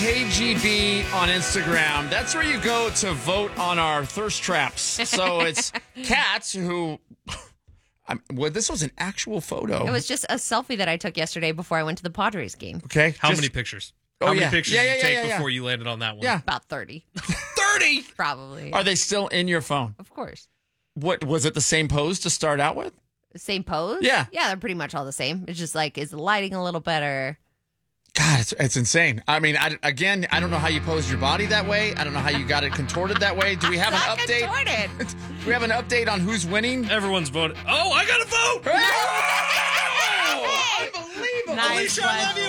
KGB on Instagram. That's where you go to vote on our thirst traps. So it's cats who... well, this was an actual photo. It was just a selfie that I took yesterday before I went to the Padres game. Okay. How many pictures? How many pictures did you take before you landed on that one? Yeah. About 30. 30? Probably. Are they still in your phone? Of course. What was it, the same pose to start out with? Same pose? Yeah. Yeah, they're pretty much all the same. It's just like, is the lighting a little better? God, it's insane. I mean, I don't know how you pose your body that way. I don't know how you got it contorted that way. Do we have an update? Contorted. Do we have an update on who's winning? Everyone's voting. Oh, I got to vote! Oh, unbelievable. Nice Alicia, I love you.